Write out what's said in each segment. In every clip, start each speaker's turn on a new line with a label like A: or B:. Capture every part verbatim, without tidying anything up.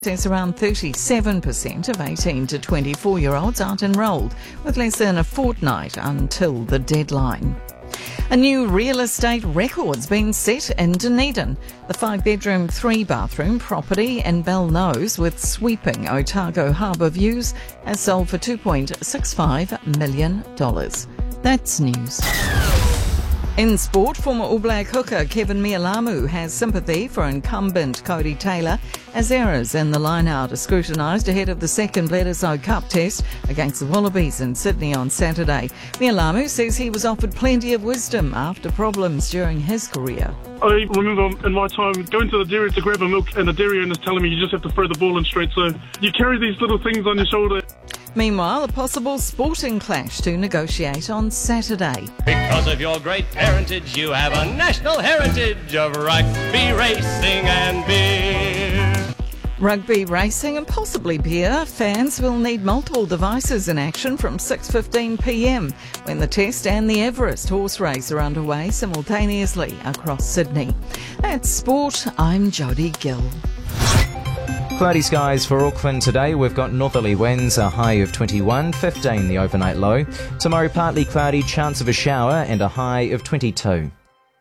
A: Says around thirty-seven percent of eighteen to twenty-four-year-olds aren't enrolled, with less than a fortnight until the deadline. A new real estate record's been set in Dunedin. The five-bedroom, three-bathroom property in Belnose with sweeping Otago harbour views has sold for two point six five million dollars. That's news. In sport, former All Black hooker Kevin Mealamu has sympathy for incumbent Cody Taylor as errors in the line-out are scrutinised ahead of the second Bledisloe Cup test against the Wallabies in Sydney on Saturday. Mealamu says he was offered plenty of wisdom after problems during his career.
B: I remember in my time going to the dairy to grab a milk and the dairy owner's telling me you just have to throw the ball in straight, so you carry these little things on your shoulder.
A: Meanwhile, a possible sporting clash to negotiate on Saturday.
C: Because of your great parentage, you have a national heritage of rugby, racing and beer.
A: Rugby, racing and possibly beer. Fans will need multiple devices in action from six fifteen p m when the Test and the Everest horse race are underway simultaneously across Sydney. That's sport. I'm Jodie Gill.
D: Cloudy skies for Auckland today. We've got northerly winds, a high of twenty-one, fifteen the overnight low. Tomorrow partly cloudy, chance of a shower and a high of twenty-two.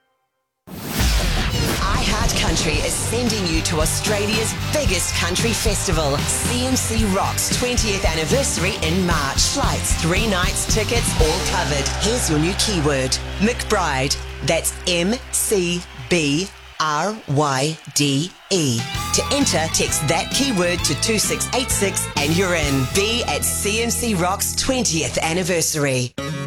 E: iHeartCountry is sending you to Australia's biggest country festival, C M C Rocks twentieth anniversary in March. Flights, three nights, tickets, all covered. Here's your new keyword, McBride. That's M C B R Y D E. To enter, text that keyword to two six eight six and you're in. Be at C M C Rocks twentieth anniversary.